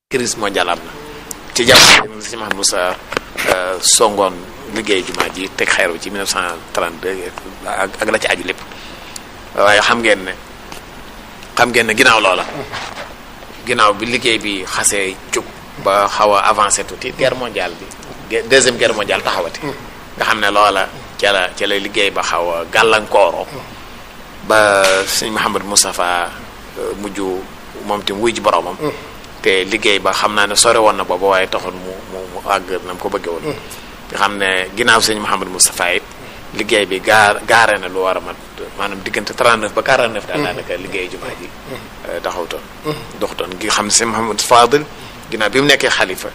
crise mondiale am na ci jamono si Mouhamadou Moussa songoon liggéey jumaa ji teg xeeru ci 1932 ak la ci aju lépp waaye xam ngeen ne ginnaaw loola ginnaaw bi liggéey bi xasee jóg ba xaw a avancé tuuti guerre mondiale bi deuxième guerre mondiale taxawati nga xam ne loola ca la liggéey ba xaw a gàllankooroo ba sëñ Mouhamadou Moustapha mujj moom tim wuy ji boromam te liggéey ba xam naa ne sore woon na booba waaye taxoon mu àgg na mu ko bëggee woon nga xam ne ginnaaw sëñ Mouhamadou Moustapha it liggéey bi gaare na lu war a mat maanaam diggante 39 ba 49 daal daanaka liggéey jumaa ji doxutoon gi xam ne sëñ Mouhamadou Fadil ginnaaw bi mu nekkee xalifa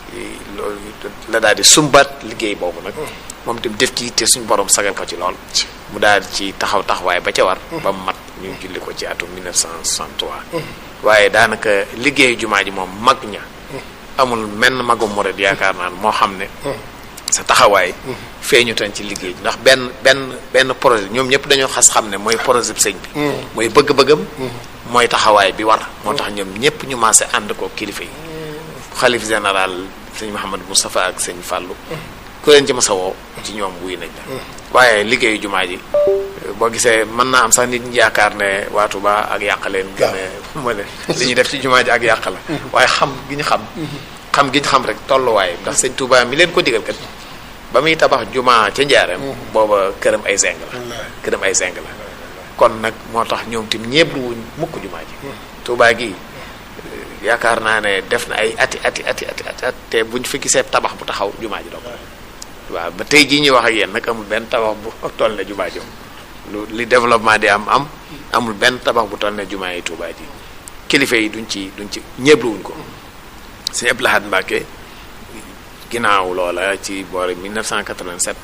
la daal di sumbaat liggéey boobu nag moom itam def ci te suñu borom sagal ko ci lool mu daal di ci taxawaay ba ca war ba mu mat ñu julli ko ci atum 1963 waaye daanaka liggéey jumaa ji moom mag ña amul menn magum murid yaakaar naan moo xam ne sa taxawaay feeñu tan ci liggéey ndax benn projet ñoom ñëpp dañoo xam ne mooy projet bi sëñ bi mooy bëgg-bëggam mooy taxawaay bi war moo tax ñoom ñëpp ñu maase ànd ko kilifa yi xalif général sëñ Mouhamadou Moustapha ak sëñ Fallou ku leen ci masa woo ci ñoom wuy nañ la waaye liggéeyu jumaa ji boo gisee mën naa am sax nit ñi yaakaar ne waa Touba ak yàq leen gën a ma ne li ñuy def ci jumaa ji ak yàq la waaye xam gi ñu xam rek tolluwaay ndax sëñ Touba mi leen ko digal kat ba muy tabax jumaa ca Njaareem booba këram ay seng la kon nag moo tax ñoom tim ñeeblu wuñ mukk jumaa ji Touba gi yaakaar naa ne def na ay ati te buñ fi gisee tabax bu taxaw jumaa ji dong waaw ba tey jii ñuy wax ak yéen nag amul benn tabax bu toll ne jumaa ji li développement di am amul benn tabax bu toll ne jumaa yi Touba ji kilifa yi duñ ci ñeebluwuñ ko sëñ Abdou Lahad Mbacké ginnaaw loola ci boori 1987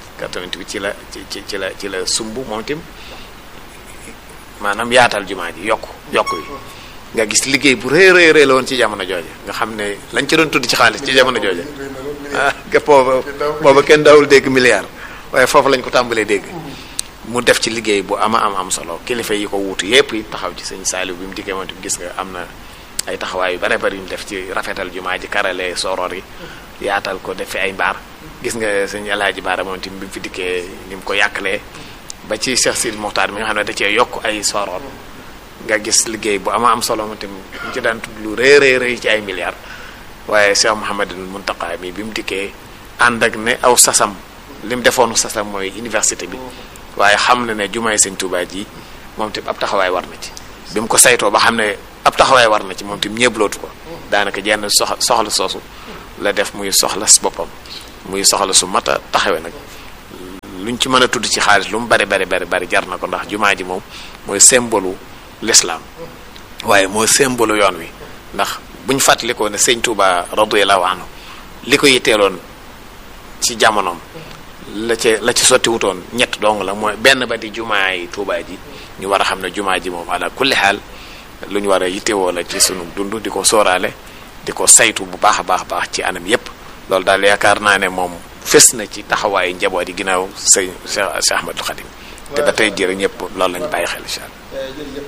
88 ci la sumb moom tim maanaam yaatal jumaa ji yokk yi nga gis liggéey bu rëy la woon ci jamono jooje nga xam ne lañ ci doon tudd ci xaalis ci jamono jooje booba kenn daawul dégg milliard waaye foofu lañ ko tàmbalee dégg mu def ci liggéey bu am solo kilifa yi ko wuutu yépp yi taxaw ci sëñ Saliou bi mu dikkee moom gis nga am na ay taxawaay yu bare yu ñu def ci rafetal jumaa ji karale soror yi yaatal ko def fi ay mbaar gis nga sëñ Alaaji Baara moom tim bi mu fi dikkee ni mu ko yàqalee ba ci Cheikh Sidi Mokhtar mi nga xam ne da cee yokk ay soror nga gis liggéey bu am solo moom tim ñu ci daan tudd lu rëy ci ay milliards waaye Cheikh Mouhamadul Mountakha mi bi mu dikkee ànd ak ne aw sasam li mu defoonu sasam mooy université bi waaye xam na ne jumaay sëñ Touba ji moom tim ab taxawaay war na ci bi mu ko saytoo ba xam ne ab taxawaay war na ci moom tim ñeeblootu ko daanaka jenn soxla soosu la def muy soxla su boppam muy soxla su mat a taxawee nag luñ ci mën a tudd ci xaalis lu mu bari jar na ko ndax jumaa ji moom mooy symbole l'islam waaye mooy symbole yoon wi ndax buñ fàttalikoo ne sëñ Touba radiyallahu anhu li ko yitteeloon ci jamonoom la ci sotti wutoon ñett dong la mooy benn ba di jumaa yi Touba ji ñu war a xam ne jumaa ji moom ala kulli xaal lu ñu war a yittewoo la ci sunu dund di ko sóoraale di ko saytu bu baax a baax ci anam yépp loolu daal yaakaar naa ne moom fës na ci taxawaayu njaboot yi ginnaaw sëñ Cheikh Ahmadou Khadim te ba tey jërë ñëpp loolu lañu bàyyi xel incha allah.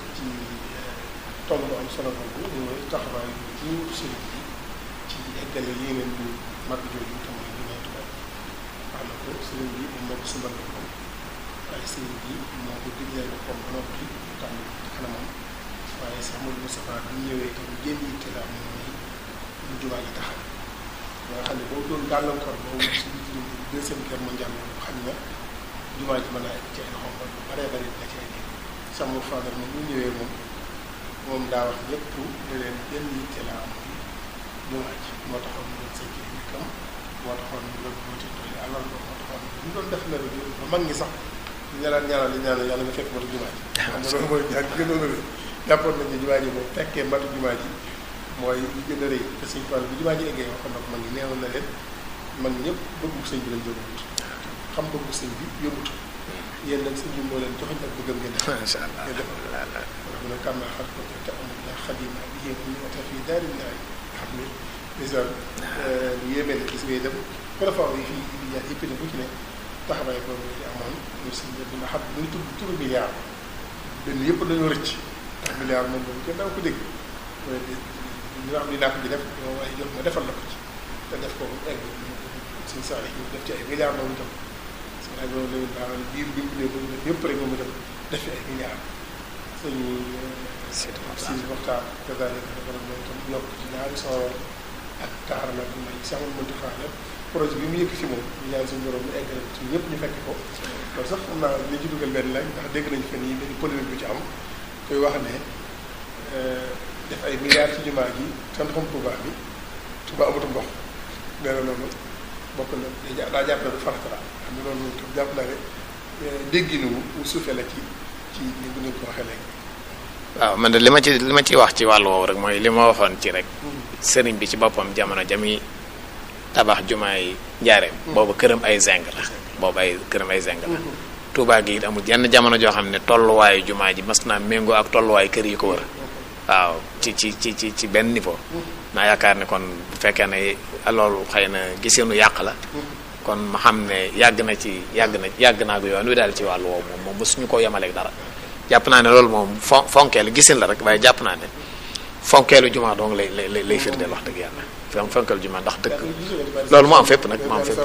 tomb bu am solo boobu mooy taxawaay bu sëriñ bi ci eggale yeneen bu mag jooju te mooy jumaay Tuubaa wax na ko sëriñ bi moo ko sumbal boppam waaye sëriñ bi moo ko digle boppam ba noppi tànn ci kanamam waaye sax Modou Moustapha bi ñu ñëwee te lu génn yitte la mooy lu jumaa ji taxaw nga xam ne boobu doon gàllankoor boobu ci deuxième guerre mondiale boobu xam na jumaa ji mën a egg ci ay loxoom bu baree bari la ci ay sax mu Fadal moom bu ñëwee moom daa wax ñëpp ne leen benn yitte la am jumaa ji moo taxoon ñu doon sëñ bi kam moo taxoon ñu doon wuti tool yi alal moo taxoon ñu doon def nawet bi ba mag ñi sax ñu ñaanal yàlla nga fekk matu jumaa ji xam nga loolu mooy ñaar gënoon a rëy jàppoon nañ ne jumaa ji moom fekkee matu jumaa ji mooy li gën a rëy te sëñ Fall bi jumaa ji eggee waxoon na ko mag ñi neewoon na leen mag ñëpp bëggu sëñ bi lañ yóbbut xam bëggu sëñ bi yóbbut yéen nag sëñ bi moo leen joxoñ ak bëggam ngeen def macha allah mu ne kam naa xar ko te amul la xadima bi yéen ñu wata fii daari naay xam ne déjà lu yéeme la gis ngay dem préfet yi fii di jaar yëpp ne bu ci ne taxawaay boobu ci amoon ñu sëñ bi nga xam muy tudd turu milliard benn yëpp dañoo rëcc ndax milliard moom boobu kenn daaw ko dégg li nga xam ne naa ko ci def yow waaye jox ma defal la ko ci te def ko egg suñu saa yi def ci ay milliards moom itam parce que loolu daal biir bi mu ne yëpp rek moom itam def ci ay milliards suñu si waxtaan te daal di ko moom itam yokk ci ñaari soo ak taar nag may saxul mënti xaar projet bi mu yëkk si moom ñu ñaan suñu borom mu egg rek ci ñëpp ñu fekk ko loolu sax xam naa li ci dugal benn laaj ndax dégg nañu fan yi benn polémique bu ci am koy wax ne def ay milliards ci jumaa ji te ndoxum Touba bi Touba amatul ndox nee na loolu bokk na daa jàpp ne du farata la xam ne loolu tam jàpp naa ne dégginu wu suufee la ci ni bu ngeen ko waxee léegi. waaw man de li ma ciy wax ci wàllu woowu rek mooy li ma waxoon ci rek sëriñ bi ci boppam jamono jami tabax jumaay njaareem boobu këram ay zinc la boobu ay këram ay zinc la Touba gi it amul yenn jamono joo xam ne tolluwaayu jumaa ji mas naa méngoo ak tolluwaayu kër yi ko wër waaw ci benn niveau naa yaakaar ne kon bu fekkee ne loolu xëy na giseenu yàq la kon ma xam ne yàgg naa ko yoon wi daal ci wàllu woowu moom mosuñu ko yemaleeg dara jàpp naa ne loolu moom fonkeelu gisin la rek waaye jàpp naa ne fonkeelu jumaa dong lay firndeel wax dëgg yàlla fonkeelu jumaa ndax dëkk loolu moo am fépp nag moo am fépp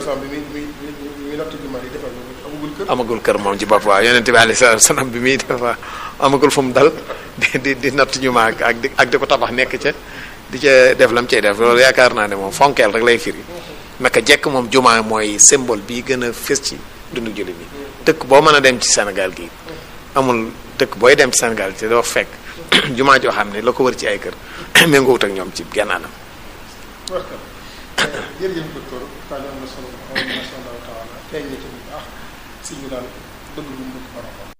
amagul kër moom ci bopp waaw yonent bi alayhi salaam bi muy dafa amagul fu mu dal di natt jumaa ak di ko tabax nekk ca di ca def lam cay def loolu yaakaar naa ne moom fonkeel rek lay firi naka jekk moom jumaa mooy symbole bi gën a fës ci dundu jullit bi dëkk boo mën a dem ci Sénégal gi amul dëkk booy dem ci Sénégal te doo fekk jumaa joo xam ne la ko wër ci ay kër méngoowut ak ñoom ci genn anam. jërëjëf docteur waxtaan am na solo masha Allah taala feeñ na ci bu baax si ñu daal bëgg lu mu bëgg borom